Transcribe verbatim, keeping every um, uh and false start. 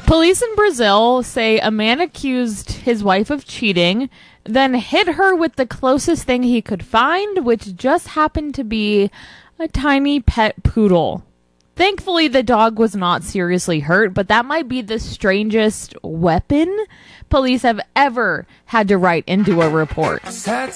Police in Brazil say a man accused his wife of cheating, then hit her with the closest thing he could find, which just happened to be a tiny pet poodle. Thankfully, the dog was not seriously hurt, but that might be the strangest weapon police have ever had to write into a report. Sad